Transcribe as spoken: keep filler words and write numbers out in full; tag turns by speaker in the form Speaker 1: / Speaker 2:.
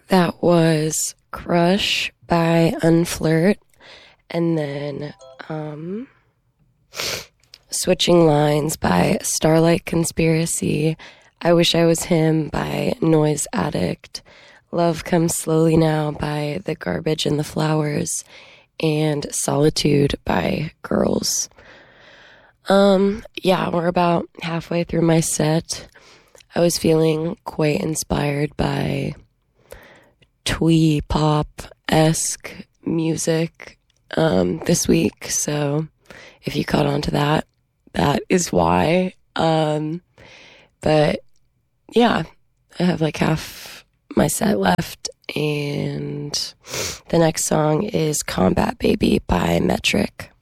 Speaker 1: That was Crush by Unflirt, and then um, Switching Lines by Starlight Conspiracy, I Wish I Was Him by Noise Addict, Love Comes Slowly Now by The Garbage and the Flowers, and Solitude by Girls. Um, yeah, we're about halfway through my set. I was feeling quite inspired by twee pop-esque music um, this week, so if you caught on to that, that is why. Um, but yeah, I have like half my set left, and the next song is Combat Baby by Metric.